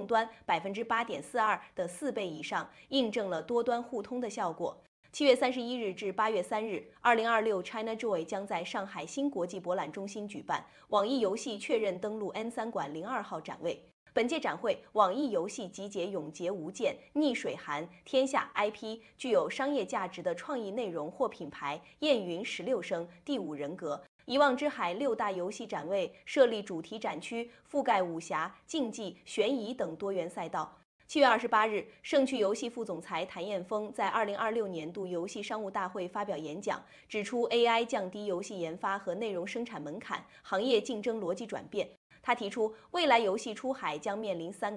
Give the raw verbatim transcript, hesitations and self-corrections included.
终端百分之八点四二的四倍以上，印证了多端互通的效果。七月三十一日至八月三日，二零二六 ChinaJoy 将在上海新国际博览中心举办。网易游戏确认登陆 N 三馆零二号展位。本届展会，网易游戏集结《永劫无间》《逆水寒》天下 I P 具有商业价值的创意内容或品牌，燕云十六声、第五人格。遗忘之海六大游戏展位设立主题展区，覆盖武侠、竞技、悬疑等多元赛道。七月二十八日，盛趣游戏副总裁谭彦峰在二零二六年度游戏商务大会发表演讲，指出 A I 降低游戏研发和内容生产门槛，行业竞争逻辑转变。他提出，未来游戏出海将面临三个